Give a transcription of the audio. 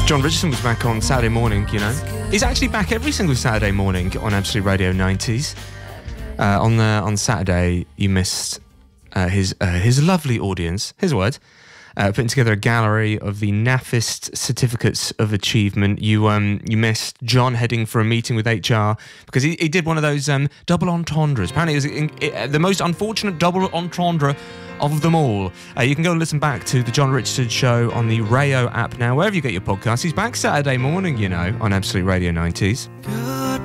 John Richardson was back on Saturday morning, you know. He's actually back every single Saturday morning on Absolute Radio 90s. On Saturday, you missed his lovely audience, his word, putting together a gallery of the naffest certificates of achievement. You missed John heading for a meeting with HR because he did one of those double entendres. Apparently it was the most unfortunate double entendre of them all. You can go and listen back to the John Richardson Show on the Rayo app now, wherever you get your podcasts. He's back Saturday morning, you know, on Absolute Radio 90s. Goodbye.